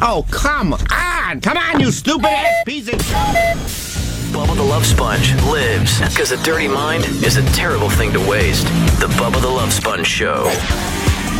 Oh, come on! Come on, you stupid-ass piece of shit! Bubba the Love Sponge lives because a dirty mind is a terrible thing to waste. The Bubba the Love Sponge Show.